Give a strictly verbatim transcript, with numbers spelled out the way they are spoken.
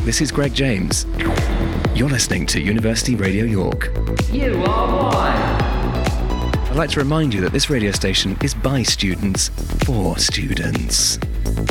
this is Greg James. You're listening to University Radio York. You are one. I'd like to remind you that this radio station is by students, for students.